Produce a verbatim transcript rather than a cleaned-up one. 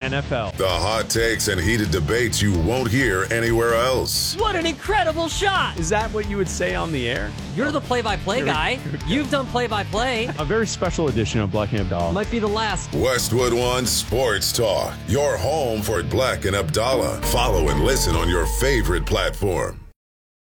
N F L. The hot takes and heated debates you won't hear anywhere else. What an incredible shot! Is that what you would say on the air? You're the play-by-play guy. You've done play-by-play. A very special edition of Black and Abdallah. Might be the last. Westwood One Sports Talk, your home for Black and Abdallah. Follow and listen on your favorite platform.